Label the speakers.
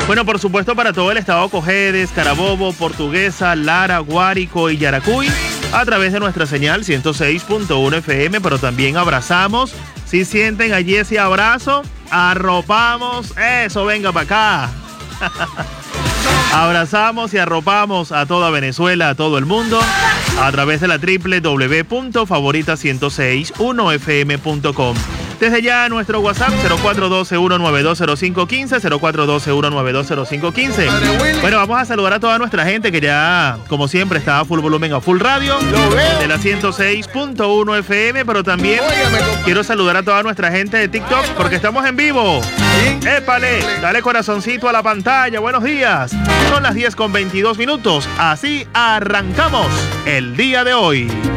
Speaker 1: Bueno, por supuesto, para todo el estado Cojedes, Carabobo, Portuguesa, Lara, Guárico y Yaracuy, a través de nuestra señal 106.1 FM, pero también abrazamos. Si sienten allí ese abrazo, arropamos. Eso, venga para acá. Abrazamos y arropamos a toda Venezuela, a todo el mundo, a través de la www.favorita1061fm.com. Desde ya nuestro WhatsApp 0412-1920515, 0412-1920515. Bueno, vamos a saludar a toda nuestra gente que ya, como siempre, está a full volumen, a full radio, de la 106.1 FM, pero también quiero saludar a toda nuestra gente de TikTok porque estamos en vivo. ¡Épale! Dale corazoncito a la pantalla. Buenos días. Son las 10:22. Así arrancamos el día de hoy.